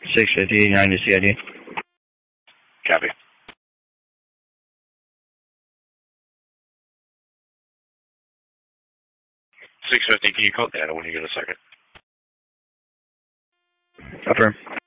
650, 90 CID. Copy. 650, can you call data when you get a second? Affirm.